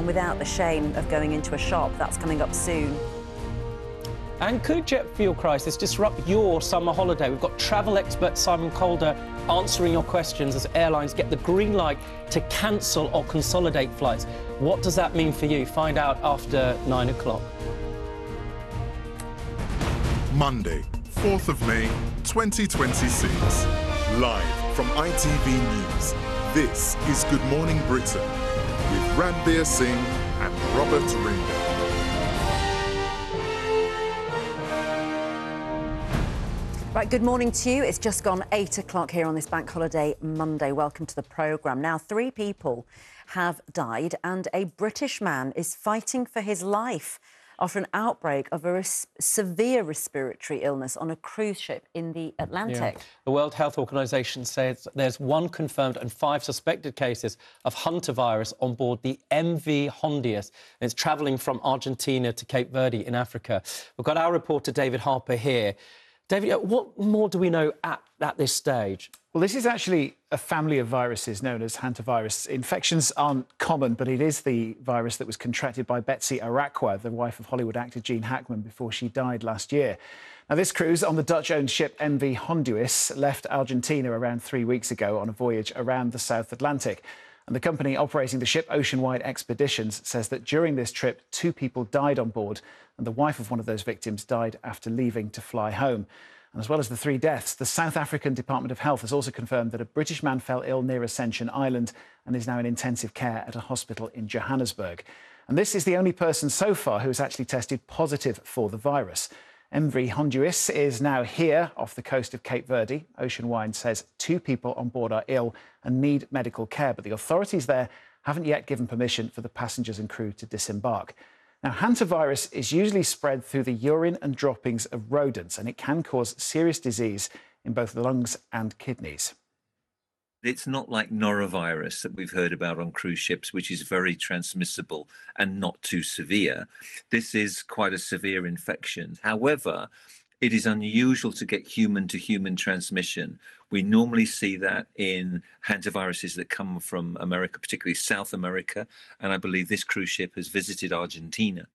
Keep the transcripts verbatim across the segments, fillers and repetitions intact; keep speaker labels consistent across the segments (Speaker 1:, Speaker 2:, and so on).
Speaker 1: and without the shame of going into a shop. That's coming up soon.
Speaker 2: And could jet fuel crisis disrupt your summer holiday? We've got travel expert Simon Calder answering your questions as airlines get the green light to cancel or consolidate flights. What does that mean for you? Find out after nine o'clock.
Speaker 3: Monday, fourth of May, twenty twenty-six. Live from I T V News, this is Good Morning Britain with Ranbir Singh and Robert Ring.
Speaker 1: Right, good morning to you. It's just gone eight o'clock here on this Bank Holiday Monday. Welcome to the programme. Now, three people have died and a British man is fighting for his life after an outbreak of a res severe respiratory illness on a cruise ship in the Atlantic.
Speaker 2: Yeah. The World Health Organization says there's one confirmed and five suspected cases of hantavirus on board the M V Hondius. It's travelling from Argentina to Cape Verde in Africa. We've got our reporter David Harper here. David, what more do we know at, at this stage?
Speaker 4: Well, this is actually a family of viruses known as hantavirus. Infections aren't common, but it is the virus that was contracted by Betsy Araqua, the wife of Hollywood actor Gene Hackman, before she died last year. Now, this cruise on the Dutch-owned ship M V Hondius left Argentina around three weeks ago on a voyage around the South Atlantic. And the company operating the ship, Oceanwide Expeditions, says that during this trip, two people died on board, and the wife of one of those victims died after leaving to fly home. And as well as the three deaths, the South African Department of Health has also confirmed that a British man fell ill near Ascension Island and is now in intensive care at a hospital in Johannesburg. And this is the only person so far who has actually tested positive for the virus. M V Hondius is now here off the coast of Cape Verde. Oceanwide says two people on board are ill and need medical care, but the authorities there haven't yet given permission for the passengers and crew to disembark. Now, hantavirus is usually spread through the urine and droppings of rodents, and it can cause serious disease in both the lungs and kidneys.
Speaker 5: It's not like norovirus that we've heard about on cruise ships, which is very transmissible and not too severe. This is quite a severe infection. However, it is unusual to get human-to-human transmission. We normally see that in hantaviruses that come from America, particularly South America, and I believe this cruise ship has visited Argentina.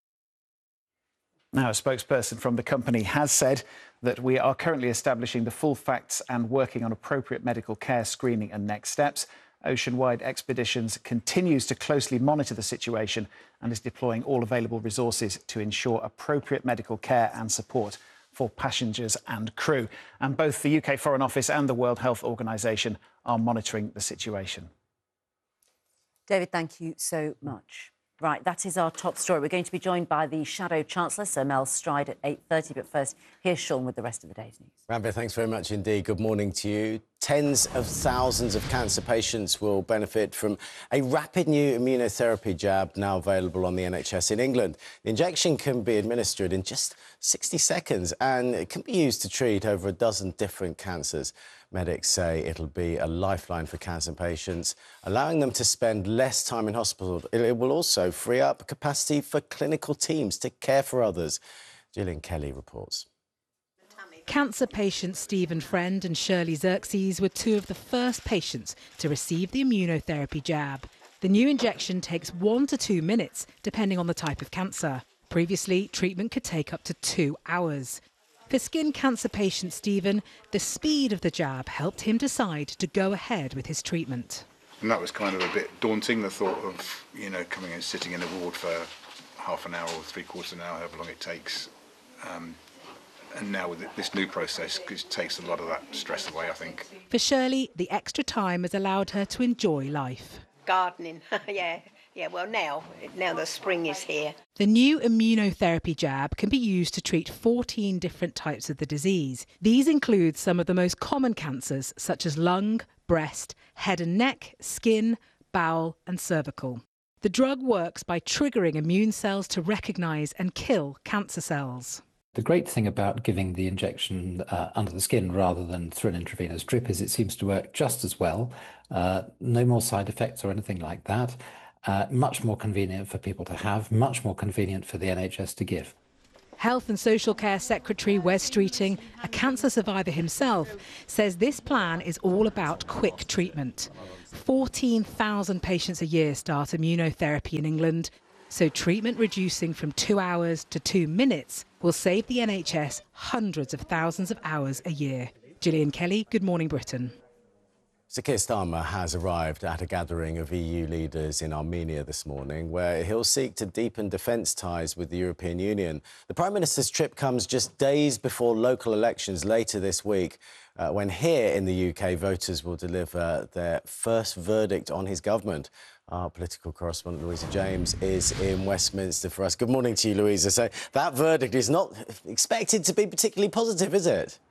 Speaker 4: Now, a spokesperson from the company has said that we are currently establishing the full facts and working on appropriate medical care, screening and next steps. Oceanwide Expeditions continues to closely monitor the situation and is deploying all available resources to ensure appropriate medical care and support for passengers and crew. And both the U K Foreign Office and the World Health Organization are monitoring the situation.
Speaker 1: David, thank you so much. Right, that is our top story. We're going to be joined by the Shadow Chancellor, Sir Mel Stride, at eight thirty. But first, here's Sean with the rest of the day's news.
Speaker 6: Ranbir, thanks very much indeed. Good morning to you. Tens of thousands of cancer patients will benefit from a rapid new immunotherapy jab now available on the N H S in England. The injection can be administered in just sixty seconds and it can be used to treat over a dozen different cancers. Medics say it'll be a lifeline for cancer patients, allowing them to spend less time in hospital. It will also free up capacity for clinical teams to care for others. Gillian Kelly reports.
Speaker 7: Cancer patients Stephen Friend and Shirley Xerxes were two of the first patients to receive the immunotherapy jab. The new injection takes one to two minutes, depending on the type of cancer. Previously, treatment could take up to two hours. For skin cancer patient Stephen, the speed of the jab helped him decide to go ahead with his treatment.
Speaker 8: And that was kind of a bit daunting, the thought of, you know, coming and sitting in a ward for half an hour or three quarters of an hour, however long it takes. Um, and now with this new process, it takes a lot of that stress away, I think.
Speaker 7: For Shirley, the extra time has allowed her to enjoy life.
Speaker 9: Gardening, yeah. Yeah, well, now, now the spring is here.
Speaker 7: The new immunotherapy jab can be used to treat fourteen different types of the disease. These include some of the most common cancers, such as lung, breast, head and neck, skin, bowel and cervical. The drug works by triggering immune cells to recognise and kill cancer cells.
Speaker 10: The great thing about giving the injection uh, under the skin rather than through an intravenous drip is it seems to work just as well. Uh, no more side effects or anything like that. Uh, much more convenient for people to have, much more convenient for the N H S to give.
Speaker 7: Health and Social Care Secretary Wes Streeting, a cancer survivor himself, says this plan is all about quick treatment. fourteen thousand patients a year start immunotherapy in England, so treatment reducing from two hours to two minutes will save the N H S hundreds of thousands of hours a year. Gillian Kelly, Good Morning Britain.
Speaker 6: Sir Keir Starmer has arrived at a gathering of E U leaders in Armenia this morning, where he'll seek to deepen defence ties with the European Union. The Prime Minister's trip comes just days before local elections later this week, uh, when here in the U K, voters will deliver their first verdict on his government. Our political correspondent, Louisa James, is in Westminster for us. Good morning to you, Louisa. So that verdict is not expected to be particularly positive, is it?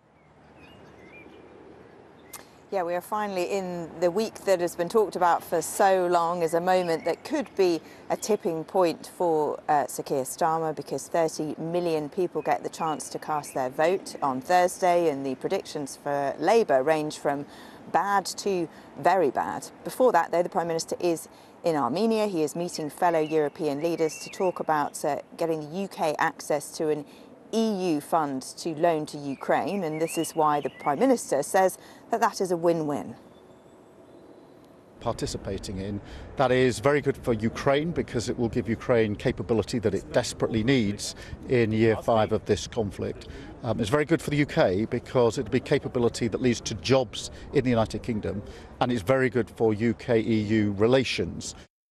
Speaker 11: Yeah, we are finally in the week that has been talked about for so long as a moment that could be a tipping point for uh, Sir Keir Starmer, because thirty million people get the chance to cast their vote on Thursday, and the predictions for Labour range from bad to very bad. Before that, though, the Prime Minister is in Armenia. He is meeting fellow European leaders to talk about uh, getting the U K access to an E U fund to loan to Ukraine, and this is why the Prime Minister says that that is a win-win.
Speaker 12: Participating in that is very good for Ukraine, because it will give Ukraine capability that it desperately needs in year five of this conflict. Um, it's very good for the U K because it'll be capability that leads to jobs in the United Kingdom, and it's very good for U K E U relations.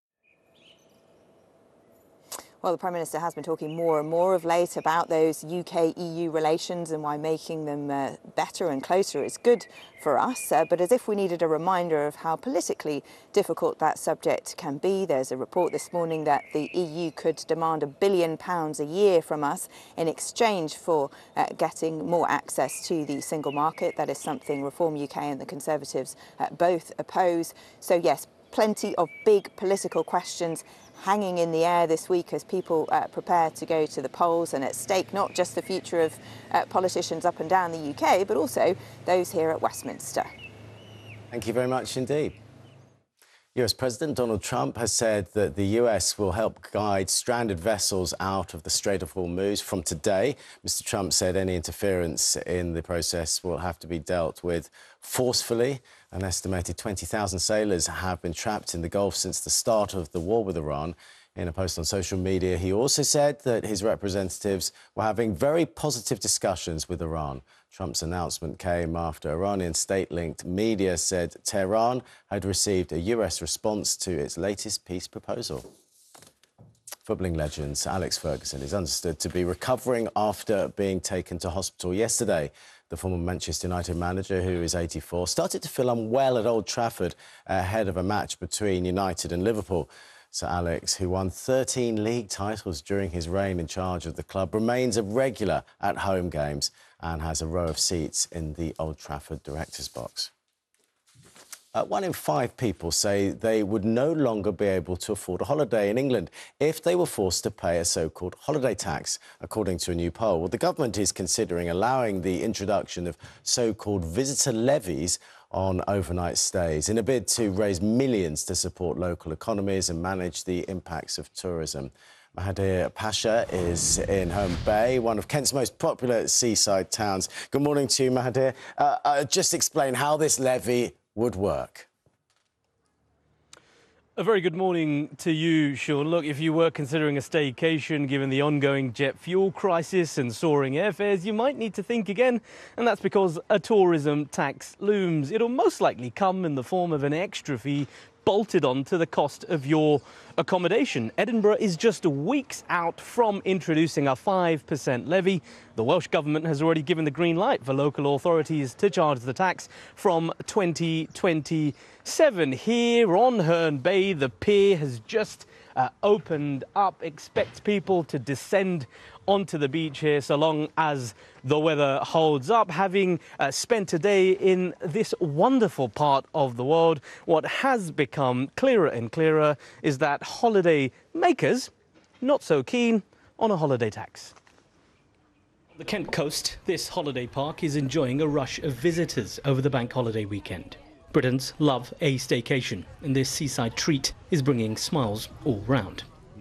Speaker 11: Well, the Prime Minister has been talking more and more of late about those U K E U relations and why making them uh, better and closer is good for us. Uh, but as if we needed a reminder of how politically difficult that subject can be, there's a report this morning that the E U could demand a billion pounds a year from us in exchange for uh, getting more access to the single market. That is something Reform U K and the Conservatives uh, both oppose. So yes, plenty of big political questions hanging in the air this week as people uh, prepare to go to the polls, and at stake not just the future of uh, politicians up and down the U K, but also those here at Westminster.
Speaker 6: Thank you very much indeed. U S President Donald Trump has said that the U S will help guide stranded vessels out of the Strait of Hormuz from today. Mister Trump said any interference in the process will have to be dealt with forcefully. An estimated twenty thousand sailors have been trapped in the Gulf since the start of the war with Iran. In a post on social media, he also said that his representatives were having very positive discussions with Iran. Trump's announcement came after Iranian state-linked media said Tehran had received a U S response to its latest peace proposal. Footballing legends Alex Ferguson is understood to be recovering after being taken to hospital yesterday. The former Manchester United manager, who is eighty-four, started to feel unwell at Old Trafford ahead of a match between United and Liverpool. Sir Alex, who won thirteen league titles during his reign in charge of the club, remains a regular at home games and has a row of seats in the Old Trafford director's box. Uh, one in five people say they would no longer be able to afford a holiday in England if they were forced to pay a so-called holiday tax, according to a new poll. Well, the government is considering allowing the introduction of so-called visitor levies on overnight stays in a bid to raise millions to support local economies and manage the impacts of tourism. Mahadir Pasha is in Home Bay, one of Kent's most popular seaside towns. Good morning to you, Mahadir. Uh, uh, just explain how this levy would work.
Speaker 13: A very good morning to you, Sean. Look, if you were considering a staycation, given the ongoing jet fuel crisis and soaring airfares, you might need to think again, and that's because a tourism tax looms. It'll most likely come in the form of an extra fee bolted on to the cost of your accommodation. Edinburgh is just weeks out from introducing a five percent levy. The Welsh Government has already given the green light for local authorities to charge the tax from twenty twenty-seven. Here on Herne Bay, the pier has just uh, opened up. Expect people to descend onto the beach here so long as the weather holds up. Having uh, spent a day in this wonderful part of the world, what has become clearer and clearer is that holiday makers not so keen on a holiday tax. The Kent coast, this holiday park is enjoying a rush of visitors over the bank holiday weekend. Britons love a staycation, and this seaside treat is bringing smiles all round.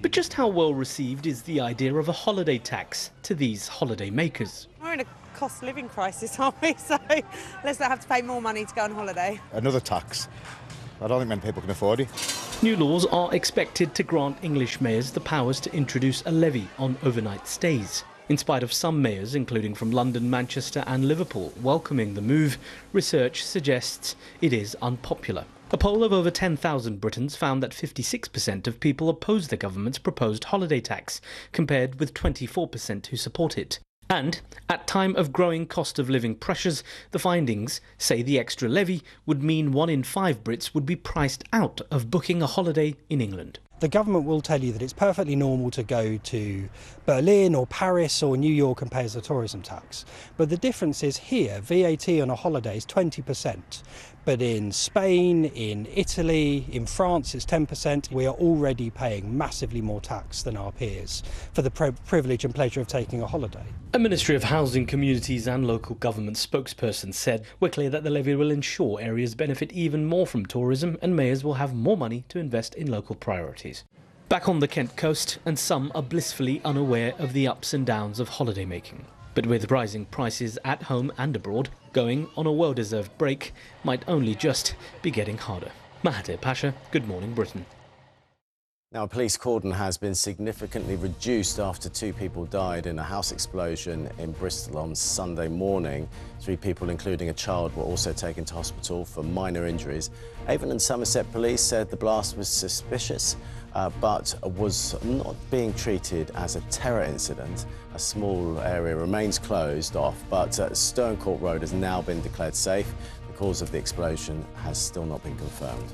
Speaker 13: But just how well received is the idea of a holiday tax to these holiday makers?
Speaker 14: We're in a cost of living crisis, aren't we? So let's not have to pay more money to go on holiday.
Speaker 15: Another tax. I don't think many people can afford it.
Speaker 13: New laws are expected to grant English mayors the powers to introduce a levy on overnight stays. In spite of some mayors, including from London, Manchester and Liverpool, welcoming the move, research suggests it is unpopular. A poll of over ten thousand Britons found that fifty-six percent of people oppose the government's proposed holiday tax, compared with twenty-four percent who support it. And, at time of growing cost of living pressures, the findings say the extra levy would mean one in five Brits would be priced out of booking a holiday in England.
Speaker 16: The government will tell you that it's perfectly normal to go to Berlin or Paris or New York and pay as a tourism tax. But the difference is here, V A T on a holiday is twenty percent. But in Spain, in Italy, in France, it's ten percent. We are already paying massively more tax than our peers for the pri- privilege and pleasure of taking a holiday.
Speaker 13: A Ministry of Housing, Communities and Local Government spokesperson said we're clear that the levy will ensure areas benefit even more from tourism and mayors will have more money to invest in local priorities. Back on the Kent coast, and some are blissfully unaware of the ups and downs of holiday making. But with rising prices at home and abroad, going on a well-deserved break might only just be getting harder. Mahathir Pasha, Good Morning Britain.
Speaker 6: Now, a police cordon has been significantly reduced after two people died in a house explosion in Bristol on Sunday morning. Three people, including a child, were also taken to hospital for minor injuries. Avon and Somerset police said the blast was suspicious, uh, but was not being treated as a terror incident. A small area remains closed off, but uh, Sterncourt Road has now been declared safe. The cause of the explosion has still not been confirmed.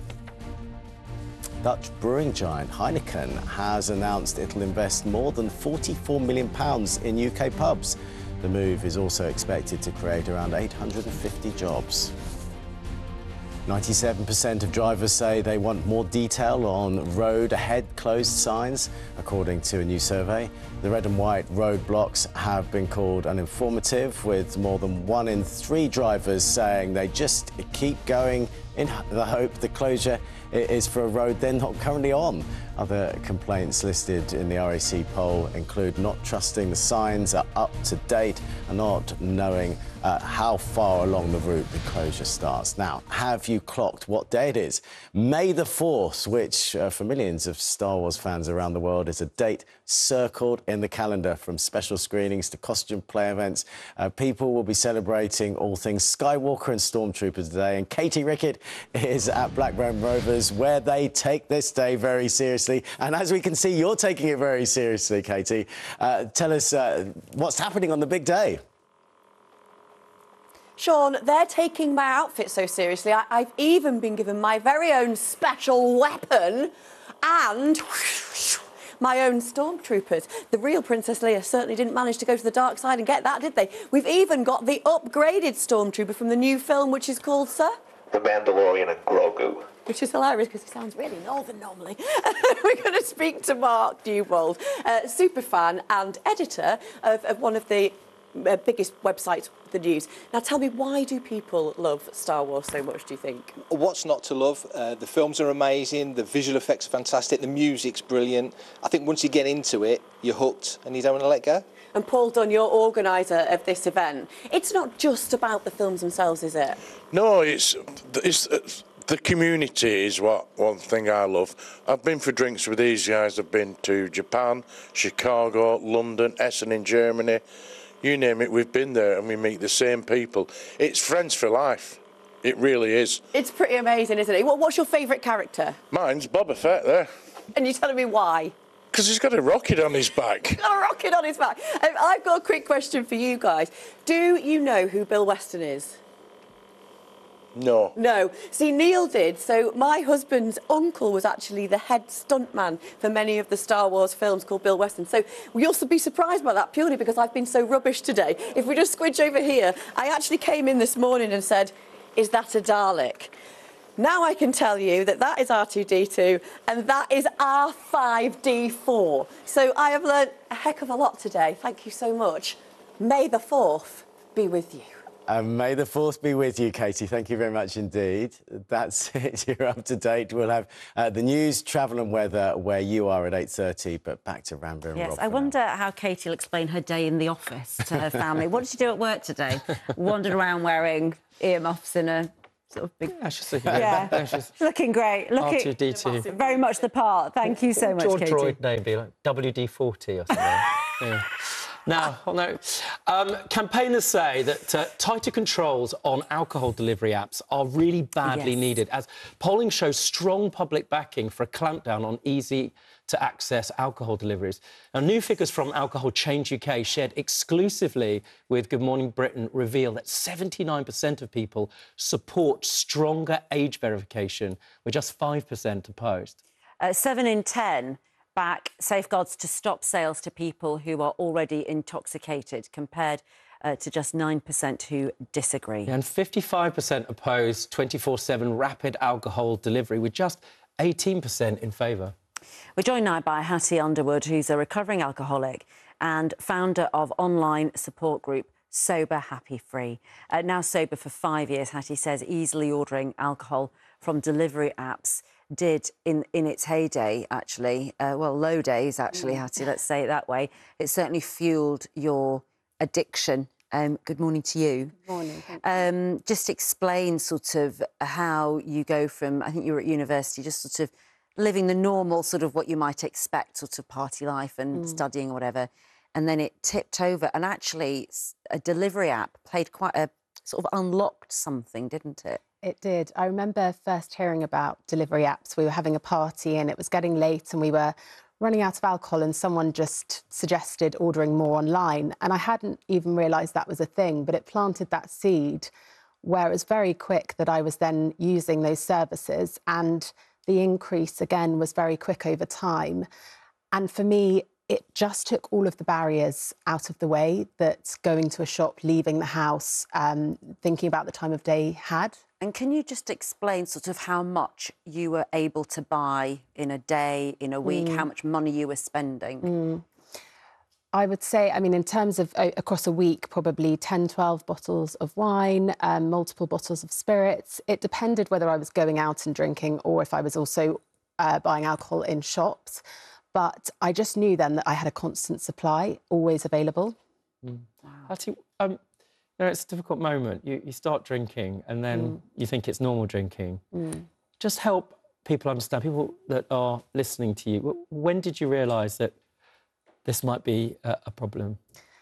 Speaker 6: Dutch brewing giant Heineken has announced it'll invest more than forty-four million pounds in U K pubs. The move is also expected to create around eight hundred fifty jobs. ninety-seven percent of drivers say they want more detail on road ahead closed signs, according to a new survey. The red and white roadblocks have been called uninformative, with more than one in three drivers saying they just keep going in the hope the closure is for a road they're not currently on. Other complaints listed in the R A C poll include not trusting the signs are up to date and not knowing uh, how far along the route the closure starts. Now, have you clocked what day it is? May the fourth, which uh, for millions of Star Wars fans around the world is a date circled in the calendar. From special screenings to costume play events, uh, people will be celebrating all things Skywalker and Stormtroopers today. And Katie Rickett is at Blackburn Rovers, where they take this day very seriously. And as we can see, you're taking it very seriously, Katie. Uh, tell us uh, what's happening on the big day.
Speaker 17: Sean, they're taking my outfit so seriously. I I've even been given my very own special weapon and my own stormtroopers. The real Princess Leia certainly didn't manage to go to the dark side and get that, did they? We've even got the upgraded stormtrooper from the new film, which is called, sir?
Speaker 18: The Mandalorian and Grogu.
Speaker 17: Which is hilarious because he sounds really northern normally. We're going to speak to Mark Newbold, uh, superfan and editor of, of one of the uh, biggest websites, the news. Now tell me, why do people love Star Wars so much, do you think?
Speaker 18: What's not to love? Uh, the films are amazing, the visual effects are fantastic, the music's brilliant. I think once you get into it, you're hooked and you don't want to let go.
Speaker 17: And Paul Dunn, you're organiser of this event. It's not just about the films themselves, is it?
Speaker 19: No, it's... it's, it's the community is what one thing I love. I've been for drinks with these guys. I've been to Japan, Chicago, London, Essen in Germany. You name it, we've been there and we meet the same people. It's friends for life. It really is.
Speaker 17: It's pretty amazing, isn't it? What, what's your favourite character?
Speaker 19: Mine's Boba Fett there.
Speaker 17: And you're telling me why?
Speaker 19: Because he's got a rocket on his back.
Speaker 17: He's got a rocket on his back. Um, I've got a quick question for you guys. Do you know who Bill Weston is?
Speaker 19: No.
Speaker 17: No. See, Neil did. So my husband's uncle was actually the head stuntman for many of the Star Wars films, called Bill Weston. So we also be surprised by that, purely because I've been so rubbish today. If we just squidge over here, I actually came in this morning and said, is that a Dalek? Now I can tell you that that is R two D two and that is R five D four. So I have learnt a heck of a lot today. Thank you so much. May the fourth be with you.
Speaker 6: And may the fourth be with you, Katie. Thank you very much indeed. That's it. You're up to date. We'll have uh, the news, travel and weather where you are at eight thirty, but back to Ranbir and
Speaker 1: Yes,
Speaker 6: Rob
Speaker 1: I wonder now. how Katie will explain her day in the office to her family. What did she do at work today? Wandered around wearing earmuffs and a sort of big...
Speaker 2: Yeah, she's looking,
Speaker 1: yeah.
Speaker 2: yeah, she's
Speaker 1: looking great. Looking
Speaker 2: R two D two.
Speaker 1: Very much the part. Thank you so much,
Speaker 2: George
Speaker 1: Katie.
Speaker 2: Droid name be like W D forty or something. yeah. Now, no. Um, campaigners say that uh, tighter controls on alcohol delivery apps are really badly
Speaker 1: Yes.
Speaker 2: needed, as polling shows strong public backing for a clampdown on easy-to-access alcohol deliveries. Now, new figures from Alcohol Change U K, shared exclusively with Good Morning Britain, reveal that seventy-nine percent of people support stronger age verification, with just five percent opposed.
Speaker 1: Uh, seven in ten back safeguards to stop sales to people who are already intoxicated, compared uh, to just nine percent who disagree.
Speaker 2: Yeah, and fifty-five percent oppose twenty-four seven rapid alcohol delivery, with just eighteen percent in favour.
Speaker 1: We're joined now by Hattie Underwood, who's a recovering alcoholic and founder of online support group Sober Happy Free. Uh, now sober for five years, Hattie says easily ordering alcohol from delivery apps did in, in its heyday, actually, uh, well, low days, actually, Hattie, let's say it that way. It certainly fueled your addiction. Um, good morning to you.
Speaker 20: Good morning.
Speaker 1: Um, just explain sort of how you go from, I think you were at university, just sort of living the normal sort of what you might expect, sort of party life and
Speaker 20: Mm.
Speaker 1: studying or whatever, and then it tipped over, and actually a delivery app played quite a, sort of unlocked something, didn't it?
Speaker 20: It did. I remember first hearing about delivery apps. We were having a party and it was getting late and we were running out of alcohol, and someone just suggested ordering more online. And I hadn't even realised that was a thing, but it planted that seed where it was very quick that I was then using those services, and the increase again was very quick over time. And for me, it just took all of the barriers out of the way that going to a shop, leaving the house, um, thinking about the time of day had.
Speaker 1: And can you just explain sort of how much you were able to buy in a day, in a week,
Speaker 20: Mm.
Speaker 1: how much money you were spending?
Speaker 20: Mm. I would say, I mean, in terms of uh, across a week, probably ten, twelve bottles of wine, um, multiple bottles of spirits. It depended whether I was going out and drinking or if I was also uh, buying alcohol in shops. But I just knew then that I had a constant supply, always available.
Speaker 2: Mm. Hattie, um, you know, it's a difficult moment. You, you start drinking and then
Speaker 20: Mm.
Speaker 2: you think it's normal drinking.
Speaker 20: Mm.
Speaker 2: Just help people understand, people that are listening to you. When did you realise that this might be a, a problem?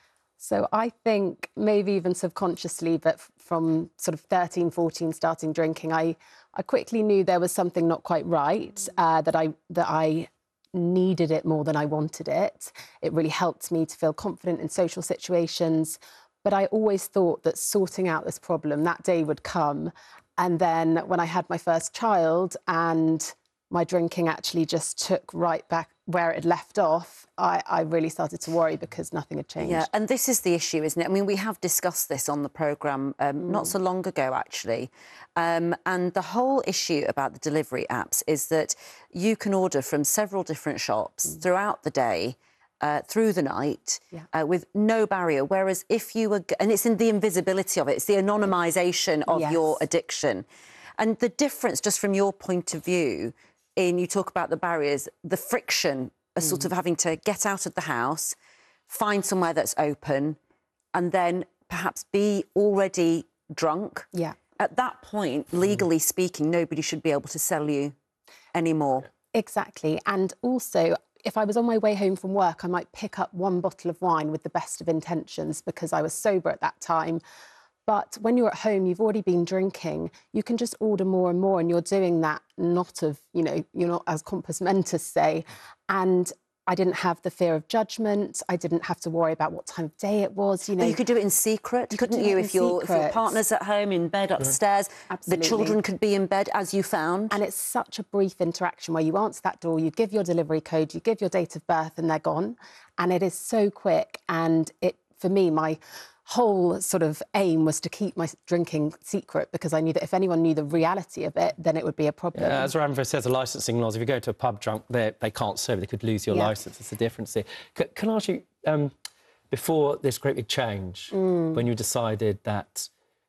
Speaker 20: So I think maybe even subconsciously, but f- from sort of thirteen, fourteen, starting drinking, I, I quickly knew there was something not quite right, uh, that I that I needed it more than I wanted it. It really helped me to feel confident in social situations. But I always thought that sorting out this problem, that day would come. And then when I had my first child and my drinking actually just took right back where it had left off, I, I really started to worry because nothing had changed.
Speaker 1: Yeah, and this is the issue, isn't it? I mean, we have discussed this on the programme um,
Speaker 20: Mm.
Speaker 1: not so long ago, actually. Um, and the whole issue about the delivery apps is that you can order from several different shops
Speaker 20: Mm.
Speaker 1: throughout the day, uh, through the night,
Speaker 20: Yeah.
Speaker 1: uh, with no barrier. Whereas if you were... And it's in the invisibility of it. It's the anonymisation of
Speaker 20: Yes.
Speaker 1: your addiction. And the difference, just from your point of view, in you talk about the barriers, the friction of sort of having to get out of the house, find somewhere that's open, and then perhaps be already drunk.
Speaker 20: Yeah.
Speaker 1: At that point, legally speaking, nobody should be able to sell you anymore.
Speaker 20: Exactly. And also, if I was on my way home from work, I might pick up one bottle of wine with the best of intentions because I was sober at that time. But when you're at home, you've already been drinking, you can just order more and more, and you're doing that not of, you know, you're not as compos mentis, say. And I didn't have the fear of judgment. I didn't have to worry about what time of day it was, you know.
Speaker 1: But you could do it in secret, couldn't
Speaker 20: do it
Speaker 1: you?
Speaker 20: in
Speaker 1: If your, if your
Speaker 20: secret.
Speaker 1: partner's at home, in bed upstairs,
Speaker 20: Absolutely.
Speaker 1: the children could be in bed, as you found.
Speaker 20: And it's such a brief interaction where you answer that door, you give your delivery code, you give your date of birth, and they're gone. And it is so quick. And it, for me, my whole sort of aim was to keep my drinking secret because I knew that if anyone knew the reality of it, then it would be a problem.
Speaker 2: Yeah, as Ranbir says, the licensing laws, if you go to a pub drunk, they they can't serve, they could lose your
Speaker 20: Yeah.
Speaker 2: licence. It's the difference here. C can I ask you, um, before this great big change,
Speaker 20: Mm.
Speaker 2: when you decided that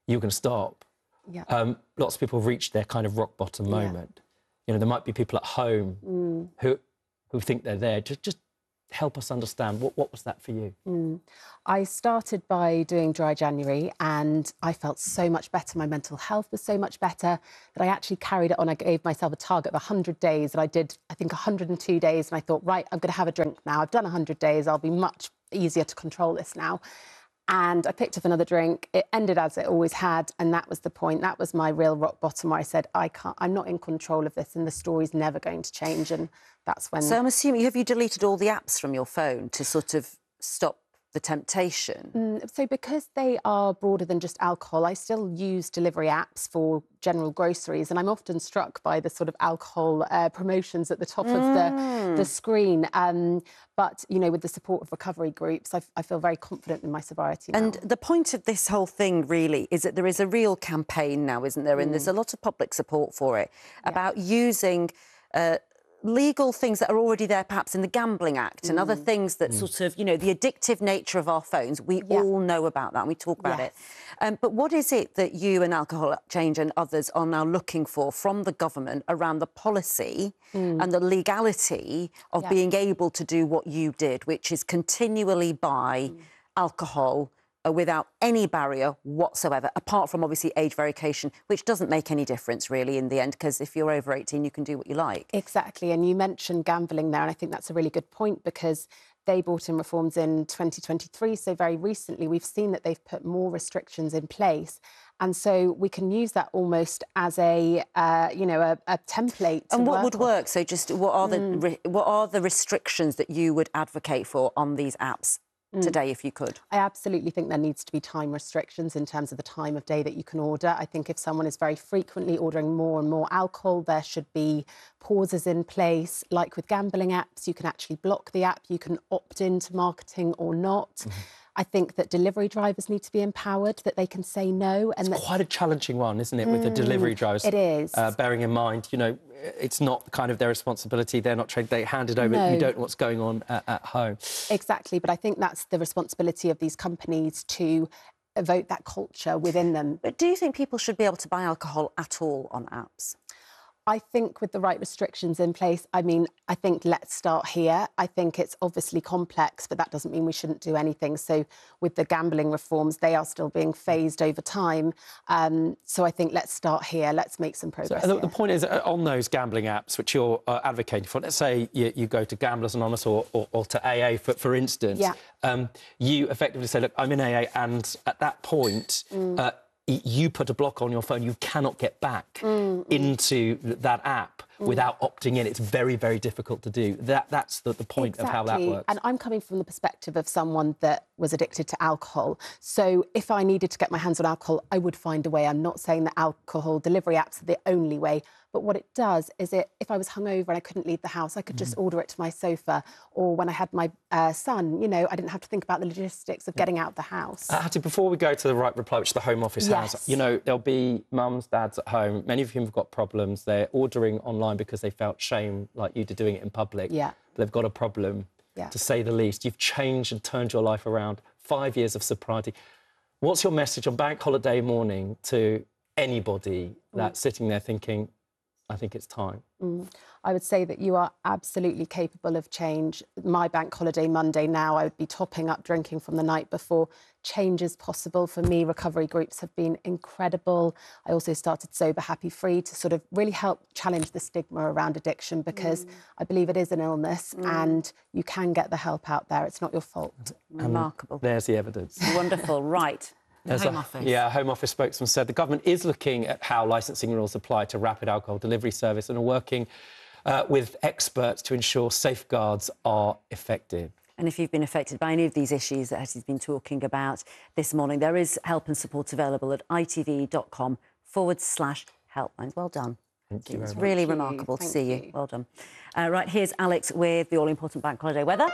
Speaker 2: you're going to stop.
Speaker 20: Yeah.
Speaker 2: Um, lots of people have reached their kind of rock bottom
Speaker 20: Yeah.
Speaker 2: moment. You know, there might be people at home
Speaker 20: Mm.
Speaker 2: who who think they're there. Just, just help us understand, what, what was that for you?
Speaker 20: Mm. I started by doing Dry January and I felt so much better. My mental health was so much better that I actually carried it on. I gave myself a target of one hundred days and I did, I think, one hundred and two days. And I thought, right, I'm going to have a drink now. I've done one hundred days. I'll be much easier to control this now. And I picked up another drink. It ended as it always had. And that was the point. That was my real rock bottom where I said, I can't, I'm not in control of this and the story's never going to change. And that's when...
Speaker 1: So I'm assuming, have you deleted all the apps from your phone to sort of stop the temptation?
Speaker 20: Mm, so because they are broader than just alcohol, I still use delivery apps for general groceries, and I'm often struck by the sort of alcohol uh, promotions at the top
Speaker 1: Mm.
Speaker 20: of the, the screen. Um, but, you know, with the support of recovery groups, I, I feel very confident in my sobriety now.
Speaker 1: And the point of this whole thing, really, is that there is a real campaign now, isn't there? And
Speaker 20: Mm.
Speaker 1: there's a lot of public support for it, about using... Uh, legal things that are already there, perhaps in the Gambling Act and other
Speaker 20: Mm.
Speaker 1: things that
Speaker 20: Mm.
Speaker 1: sort of, you know, the addictive nature of our phones. We
Speaker 20: Yeah.
Speaker 1: all know about that and we talk about
Speaker 20: Yes.
Speaker 1: it. Um, but what is it that you and Alcohol Change and others are now looking for from the government around the policy
Speaker 20: Mm.
Speaker 1: and the legality of
Speaker 20: Yeah.
Speaker 1: being able to do what you did, which is continually buy
Speaker 20: Mm.
Speaker 1: alcohol uh, without any barrier whatsoever, apart from obviously age verification, which doesn't make any difference really in the end, because if you're over eighteen, you can do what you like.
Speaker 20: Exactly, and you mentioned gambling there, and I think that's a really good point because they brought in reforms in twenty twenty-three, so very recently we've seen that they've put more restrictions in place, and so we can use that almost as a, uh, you know, a, a template. to
Speaker 1: And what
Speaker 20: work
Speaker 1: would
Speaker 20: off.
Speaker 1: work? So just what are the
Speaker 20: Mm.
Speaker 1: re- what are the restrictions that you would advocate for on these apps
Speaker 20: Mm.
Speaker 1: today, if you could?
Speaker 20: I absolutely think there needs to be time restrictions in terms of the time of day that you can order. I think if someone is very frequently ordering more and more alcohol, there should be pauses in place. Like with gambling apps, you can actually block the app, you can opt into marketing or not.
Speaker 2: Mm-hmm.
Speaker 20: I think that delivery drivers need to be empowered, that they can say no. And
Speaker 2: It's
Speaker 20: that...
Speaker 2: quite a challenging one, isn't it, with the
Speaker 20: Mm,
Speaker 2: delivery drivers?
Speaker 20: it is.
Speaker 2: Uh, bearing in mind, you know, it's not kind of their responsibility. They're not trained. They hand it over.
Speaker 20: No.
Speaker 2: You don't know what's going on at, at home.
Speaker 20: Exactly, but I think that's the responsibility of these companies to evoke that culture within them.
Speaker 1: But do you think people should be able to buy alcohol at all on apps?
Speaker 20: I think with the right restrictions in place, I mean, I think let's start here. I think it's obviously complex, but that doesn't mean we shouldn't do anything. So with the gambling reforms, they are still being phased over time. Um, so I think let's start here. Let's make some
Speaker 2: So
Speaker 20: progress
Speaker 2: the,
Speaker 20: here.
Speaker 2: the point is, uh, on those gambling apps, which you're uh, advocating for, let's say you, you go to Gamblers Anonymous or, or, or to A A, for, for instance,
Speaker 20: Yeah.
Speaker 2: um, you effectively say, look, I'm in A A, and at that point,
Speaker 20: Mm.
Speaker 2: uh, y- you put a block on your phone. You cannot get back
Speaker 20: Mm, mm.
Speaker 2: into th- that app
Speaker 20: Mm.
Speaker 2: without opting in. It's very, very difficult to do. That That's the, the point
Speaker 20: Exactly.
Speaker 2: of how that works.
Speaker 20: And I'm coming from the perspective of someone that was addicted to alcohol. So if I needed to get my hands on alcohol, I would find a way. I'm not saying that alcohol delivery apps are the only way, but what it does is it, if I was hungover and I couldn't leave the house, I could just
Speaker 2: Mm-hmm.
Speaker 20: order it to my sofa. Or when I had my uh, son, you know, I didn't have to think about the logistics of getting out the house.
Speaker 2: Uh, Hattie, before we go to the right reply, which the Home Office
Speaker 20: Yes.
Speaker 2: has, you know, there'll be mums, dads at home, many of whom have got problems. They're ordering online because they felt shame, like you, to doing it in public.
Speaker 20: Yeah.
Speaker 2: But they've got a problem,
Speaker 20: Yeah.
Speaker 2: to say the least. You've changed and turned your life around. Five years of sobriety. What's your message on bank holiday morning to anybody that's sitting there thinking, I think it's time?
Speaker 20: Mm. I would say that you are absolutely capable of change. My bank holiday Monday now, I would be topping up drinking from the night before. Change is possible for me. Recovery groups have been incredible. I also started Sober Happy Free to sort of really help challenge the stigma around addiction, because
Speaker 1: Mm.
Speaker 20: I believe it is an illness
Speaker 1: Mm.
Speaker 20: and you can get the help out there. It's not your fault.
Speaker 1: Remarkable.
Speaker 2: There's the evidence.
Speaker 1: Wonderful. Right. The
Speaker 2: There's
Speaker 1: Home
Speaker 2: a-
Speaker 1: Office.
Speaker 2: Yeah, a Home Office spokesman said the government is looking at how licensing rules apply to rapid alcohol delivery service and are working uh, with experts to ensure safeguards are effective.
Speaker 1: And if you've been affected by any of these issues that he's been talking about this morning, there is help and support available at itv.com forward slash helplines. Well done.
Speaker 2: Thank you
Speaker 1: It's
Speaker 2: very
Speaker 1: really
Speaker 20: Thank you.
Speaker 1: remarkable to
Speaker 20: Thank
Speaker 1: see you.
Speaker 20: you.
Speaker 1: Well done. Uh, right, here's Alex with the all-important bank holiday weather.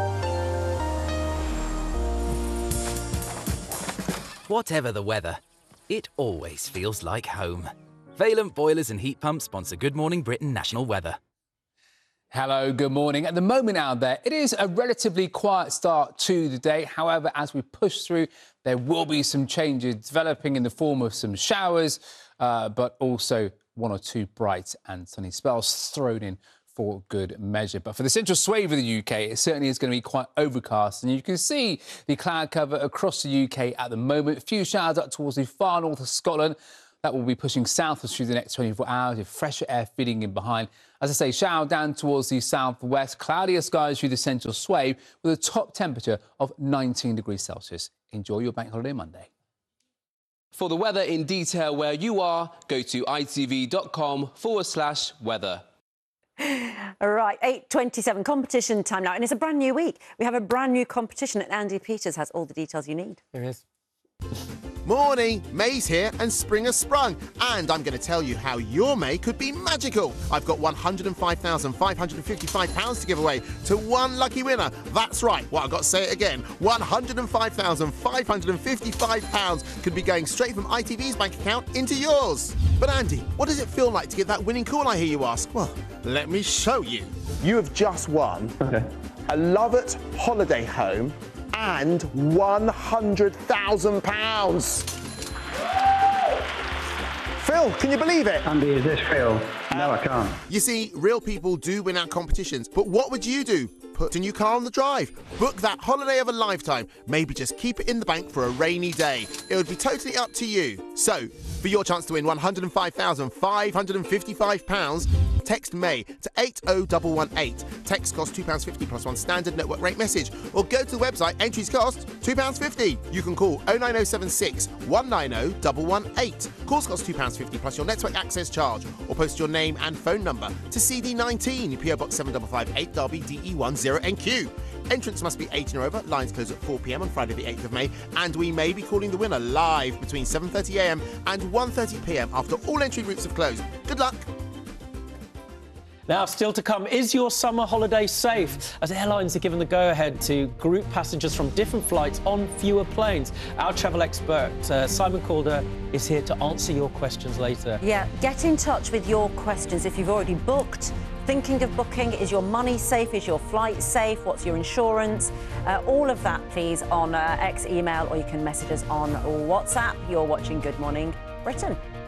Speaker 21: Whatever the weather, it always feels like home. Valent Boilers and Heat Pumps sponsor Good Morning Britain National Weather.
Speaker 3: Hello, good morning. At the moment out there, it is a relatively quiet start to the day. However, as we push through, there will be some changes developing in the form of some showers, uh, but also one or two bright and sunny spells thrown in for good measure. But for the central swathe of the U K, it certainly is going to be quite overcast. And you can see the cloud cover across the U K at the moment. A few showers up towards the far north of Scotland. That will be pushing southwards through the next twenty-four hours with fresher air feeding in behind. As I say, shower down towards the southwest, cloudier skies through the central swathe with a top temperature of nineteen degrees Celsius. Enjoy your bank holiday Monday.
Speaker 22: For the weather in detail where you are, go to itv.com forward slash weather.
Speaker 1: All right, eight twenty-seven competition time now, and it's a brand new week. We have a brand new competition, and Andy Peters has all the details you need.
Speaker 2: There is.
Speaker 23: Morning, May's here and spring has sprung, and I'm going to tell you how your May could be magical. I've got one hundred and five thousand five hundred and fifty-five pounds to give away to one lucky winner. That's right, well, I've got to say it again. one hundred and five thousand five hundred and fifty-five pounds could be going straight from I T V's bank account into yours. But Andy, what does it feel like to get that winning call, I hear you ask? Well, let me show you. You have just won okay. a Lovett holiday home and one hundred thousand pounds. Phil, can you believe it?
Speaker 24: Andy, is this Phil? No, I can't.
Speaker 23: You see, real people do win our competitions, but what would you do? Put a new car on the drive. Book that holiday of a lifetime. Maybe just keep it in the bank for a rainy day. It would be totally up to you. So, for your chance to win one hundred and five thousand five hundred and fifty-five pounds, text May to eight oh one one eight. Text costs two pounds fifty plus one standard network rate message. Or go to the website, entries cost two pounds fifty. You can call oh nine oh seven six, one nine oh one one eight. Calls cost two pounds fifty plus your network access charge. Or post your name and phone number to C D nineteen, P O Box seven five five eight, Derby, D E one zero N Q. Entrance must be eighteen or over. Lines close at four p m on Friday the eighth of May. And we may be calling the winner live between seven thirty a m and one thirty p m after all entry routes have closed. Good luck.
Speaker 2: Now, still to come, is your summer holiday safe? As airlines are given the go-ahead to group passengers from different flights on fewer planes. Our travel expert, uh, Simon Calder, is here to answer your questions later.
Speaker 1: Yeah, get in touch with your questions if you've already booked. Thinking of booking, is your money safe? Is your flight safe? What's your insurance? Uh, all of that, please, on uh, X email, or you can message us on WhatsApp. You're watching Good Morning Britain.